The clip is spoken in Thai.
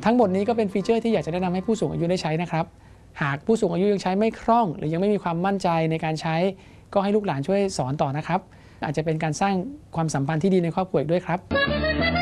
ทั้งหมดนี้ก็เป็นฟีเจอร์ที่อยากจะแนะนำให้ผู้สูงอายุได้ใช้นะครับหากผู้สูงอายุยังใช้ไม่คล่องหรือยังไม่มีความมั่นใจในการใช้ก็ให้ลูกหลานช่วยสอนต่อนะครับอาจจะเป็นการสร้างความสัมพันธ์ที่ดีในครอบครัวอีกด้วยครับ